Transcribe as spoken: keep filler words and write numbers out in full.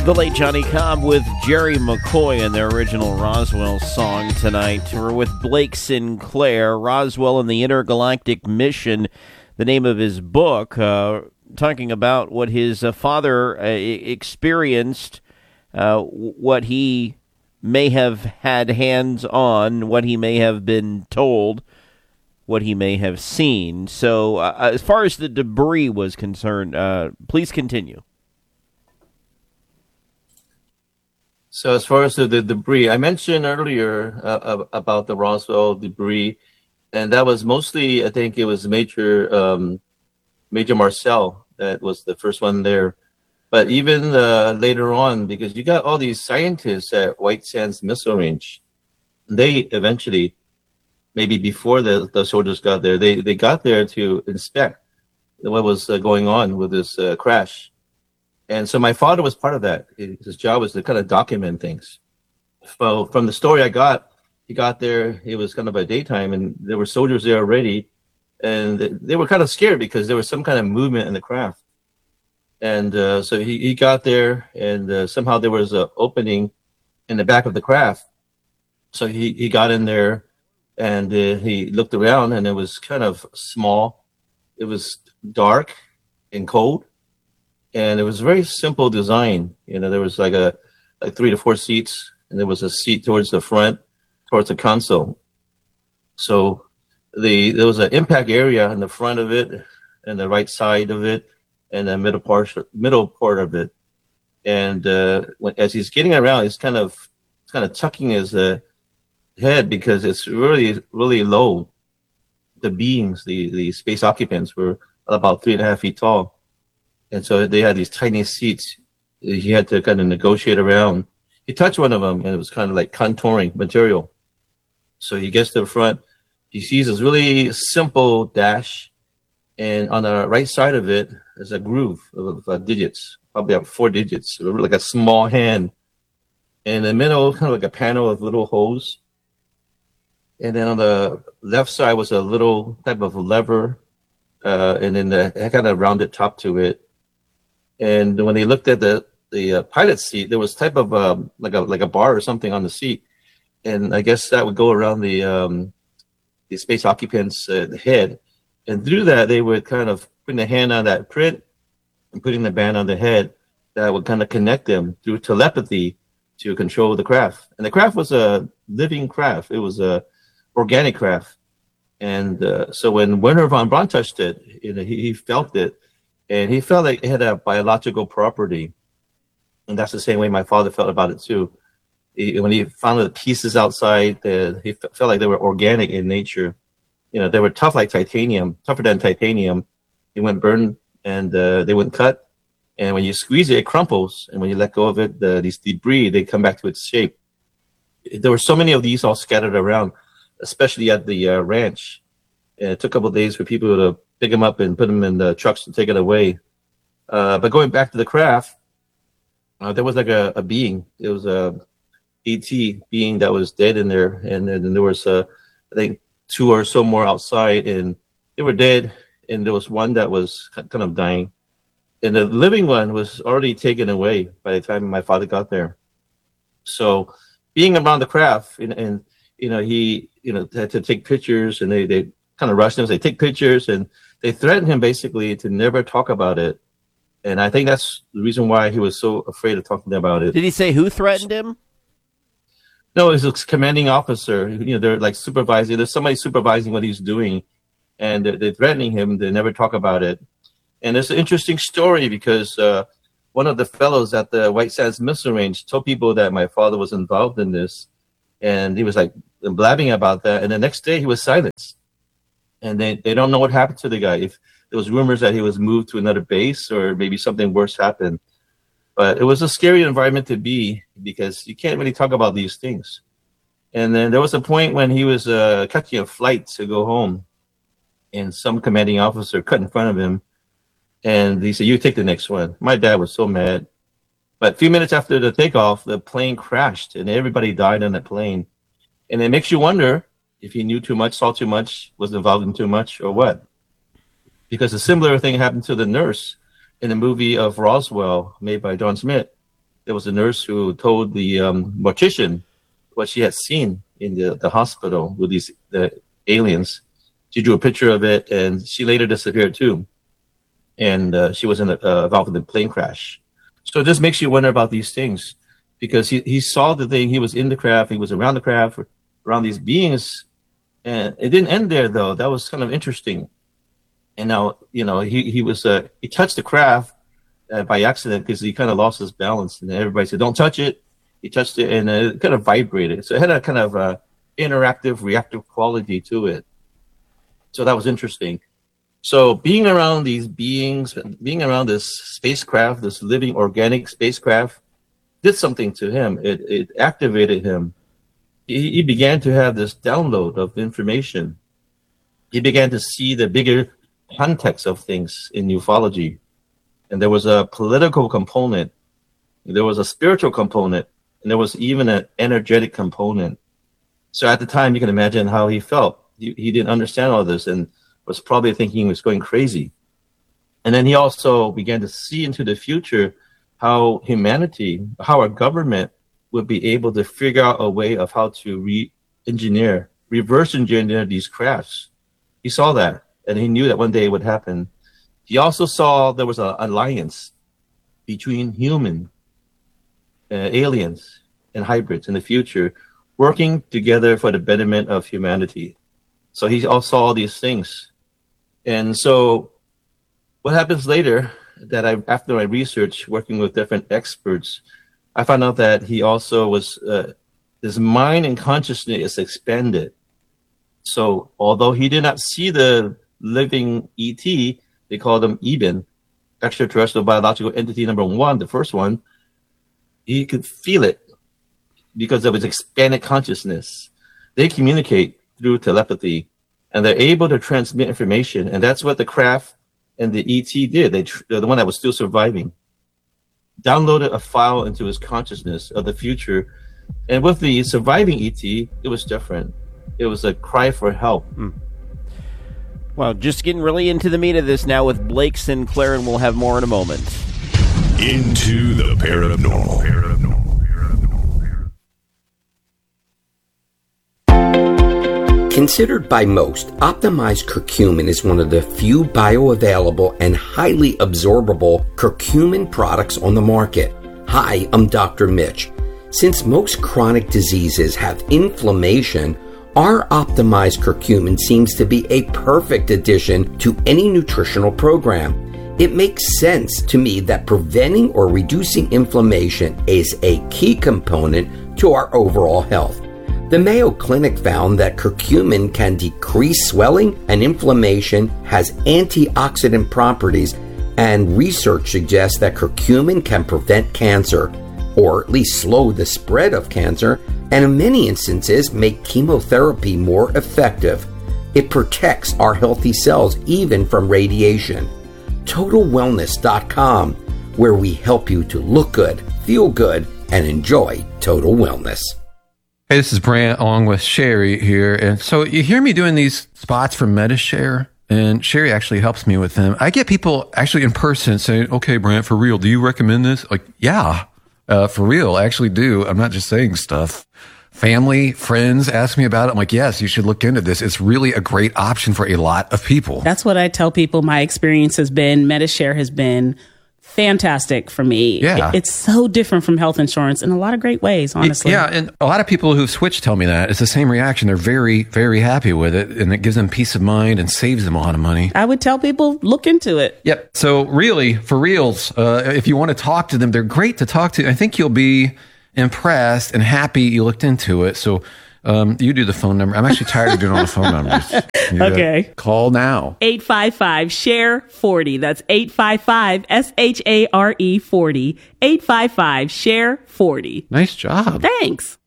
The late Johnny Cobb with Jerry McCoy and their original Roswell song tonight. We're with Blake Sinclair, Roswell and the Intergalactic Mission, the name of his book, uh, talking about what his uh, father uh, experienced, uh, what he may have had hands on, what he may have been told, what he may have seen. So uh, as far as the debris was concerned, uh, please continue. So as far as the, the debris, I mentioned earlier uh, about the Roswell debris, and that was mostly, I think it was Major um, Major Marcel that was the first one there. But even uh, later on, because you got all these scientists at White Sands Missile Range, they eventually, maybe before the, the soldiers got there, they, they got there to inspect what was uh, going on with this uh, crash. And so my father was part of that. His job was to kind of document things. So from the story I got, he got there, it was kind of a daytime, and there were soldiers there already. And they were kind of scared because there was some kind of movement in the craft. And uh, so he, he got there, and uh, somehow there was an opening in the back of the craft. So he, he got in there, and uh, he looked around, and it was kind of small. It was dark and cold. And it was a very simple design. You know, there was like a like three to four seats, and there was a seat towards the front, towards the console. So the there was an impact area in the front of it, and the right side of it, and the middle part middle part of it. And uh, when, as he's getting around, he's kind of kind of tucking his uh, head because it's really really low. The beings, the the space occupants, were about three and a half feet tall. And so they had these tiny seats. He had to kind of negotiate around. He touched one of them, and it was kind of like contouring material. So he gets to the front. He sees this really simple dash, and on the right side of it is a groove of uh, digits, probably about four digits, like a small hand. And in the middle, kind of like a panel of little holes. And then on the left side was a little type of lever, uh, and then the it kind of rounded top to it. And when they looked at the the uh, pilot seat, there was type of um, like a like a bar or something on the seat, and I guess that would go around the um, the space occupant's uh, head, and through that they would kind of put the hand on that print and putting the band on the head that would kind of connect them through telepathy to control the craft. And the craft was a living craft; it was a organic craft, and uh, so when Wernher von Braun touched it, you know, he, he felt it. And he felt like it had a biological property. And that's the same way my father felt about it, too. He, when he found the pieces outside, the, he f- felt like they were organic in nature. You know, they were tough like titanium, tougher than titanium. They wouldn't burn, and uh, they wouldn't cut. And when you squeeze it, it crumples. And when you let go of it, the, these debris, they come back to its shape. There were so many of these all scattered around, especially at the uh, ranch. And it took a couple of days for people to pick them up and put them in the trucks and take it away. Uh, but going back to the craft, uh, there was like a, a being. It was a E T being that was dead in there. And then there was, uh, I think, two or so more outside, and they were dead. And there was one that was kind of dying. And the living one was already taken away by the time my father got there. So being around the craft, and, and you know, he you know had to take pictures, and they, they kind of rushed him. So they take pictures, and they threatened him basically to never talk about it. And I think that's the reason why he was so afraid of talking about it. Did he say who threatened him? No, it was a commanding officer. You know, they're like supervising. There's somebody supervising what he's doing, and they're, they're threatening him to never talk about it. And it's an interesting story because uh, one of the fellows at the White Sands Missile Range told people that my father was involved in this, and he was like blabbing about that. And the next day he was silenced. And they, they don't know what happened to the guy. If there was rumors that he was moved to another base or maybe something worse happened. But it was a scary environment to be because you can't really talk about these things. And then there was a point when he was uh, catching a flight to go home, and some commanding officer cut in front of him. And he said, "You take the next one." My dad was so mad. But a few minutes after the takeoff, the plane crashed and everybody died on the plane. And it makes you wonder if he knew too much, saw too much, was involved in too much, or what. Because a similar thing happened to the nurse in the movie of Roswell made by John Smith. there was a nurse who told the um, mortician what she had seen in the, the hospital with these the aliens. She drew a picture of it, and she later disappeared too. And uh, she was in a, uh, involved in a plane crash. So it just makes you wonder about these things, because he, he saw the thing, he was in the craft, he was around the craft, around these beings, and it didn't end there though. That was kind of interesting. And now, you know, he, he was, uh, he touched the craft uh, by accident because he kind of lost his balance, and everybody said, don't touch it. He touched it, and it kind of vibrated. So it had a kind of uh, interactive, reactive quality to it. So that was interesting. So being around these beings, being around this spacecraft, this living organic spacecraft, did something to him. It, it activated him. He, he began to have this download of information. He began to see the bigger context of things in ufology. And there was a political component. There was a spiritual component. And there was even an energetic component. So at the time, you can imagine how he felt. He, he didn't understand all this and was probably thinking he was going crazy. And then he also began to see into the future how humanity, how our government would be able to figure out a way of how to re-engineer, reverse engineer these crafts. He saw that, and he knew that one day it would happen. He also saw there was an alliance between human, uh, aliens, and hybrids in the future, working together for the betterment of humanity. So he all saw all these things. And so what happens later, that I, after my research, working with different experts, I found out that he also was, uh, his mind and consciousness is expanded. So although he did not see the living E T, they called him Eben, extraterrestrial biological entity number one, the first one, he could feel it because of his expanded consciousness. They communicate through telepathy, and they're able to transmit information. And that's what the craft and the E T did. They, the one that was still surviving, downloaded a file into his consciousness of the future. And with the surviving E T, it was different. It was a cry for help. Hmm. Well, just getting really into the meat of this now with Blake Sinclair, and we'll have more in a moment. Into the paranormal. paranormal. Considered by most, optimized curcumin is one of the few bioavailable and highly absorbable curcumin products on the market. Hi, I'm Doctor Mitch. Since most chronic diseases have inflammation, our optimized curcumin seems to be a perfect addition to any nutritional program. It makes sense to me that preventing or reducing inflammation is a key component to our overall health. The Mayo Clinic found that curcumin can decrease swelling and inflammation, has antioxidant properties, and research suggests that curcumin can prevent cancer, or at least slow the spread of cancer, and in many instances make chemotherapy more effective. It protects our healthy cells even from radiation. Total Wellness dot com, where we help you to look good, feel good, and enjoy total wellness. Hey, this is Brant along with Sherry here. And so you hear me doing these spots for MediShare, and Sherry actually helps me with them. I get people actually in person saying, okay, Brant, for real, do you recommend this? Like, yeah, uh, for real, I actually do. I'm not just saying stuff. Family, friends ask me about it. I'm like, yes, you should look into this. It's really a great option for a lot of people. That's what I tell people. My experience has been, MediShare has been fantastic for me. Yeah. It's so different from health insurance in a lot of great ways, honestly. Yeah, and a lot of people who've switched tell me that. It's the same reaction. They're very, very happy with it, and it gives them peace of mind and saves them a lot of money. I would tell people, look into it. Yep. So really, for reals, uh, if you want to talk to them, they're great to talk to. I think you'll be impressed and happy you looked into it. So um, you do the phone number. I'm actually tired of doing all the phone numbers. You okay. Call now. eight five five, S H A R E, forty. That's eight five five, S H A R E, forty. eight five five, S H A R E, forty. Nice job. Thanks.